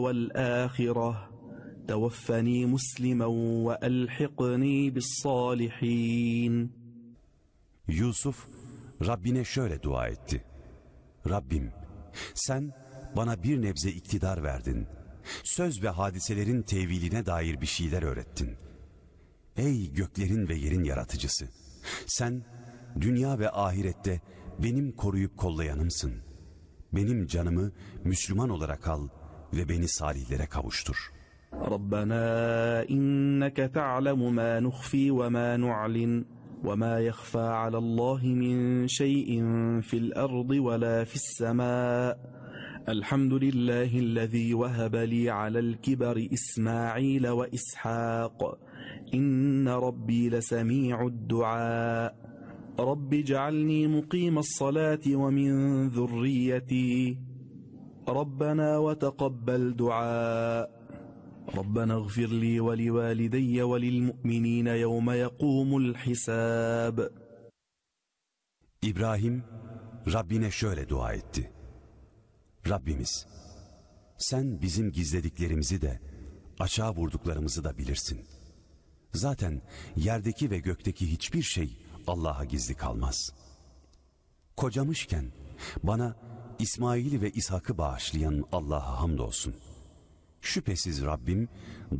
والآخرة توفني مسلما وألحقني بالصالحين. Yusuf Rabbine şöyle dua etti: Rabbim, sen bana bir nebze iktidar verdin. Söz ve hadiselerin teviline dair bir şeyler öğrettin. Ey göklerin ve yerin yaratıcısı! Sen dünya ve ahirette benim koruyup kollayanımsın. Benim canımı Müslüman olarak al ve beni salihlere kavuştur. Rabbena inneke ta'lemu ma nukhfi ve ma nu'lin ve ma yakhfa ala'llahi min şey'in fil ardı ve la fis semâ. Elhamdülillahillezî vehebe li alel kibari İsmail ve İshak. İnne Rabbi lesemî'ud du'a. Rabbi cealni muqîmes salâti ve min zurriyyetî. Rabbena ve teqabbel du'a. ربنا اغفر لي ولوالدي وللمؤمنين يوم يقوم الحساب. İbrahim Rabbine şöyle dua etti: Rabbimiz, sen bizim gizlediklerimizi de açığa vurduklarımızı da bilirsin. Zaten yerdeki ve gökteki hiçbir şey Allah'a gizli kalmaz. Kocamışken bana İsmail'i ve İshak'ı bağışlayan Allah'a hamdolsun. Şüphesiz Rabbim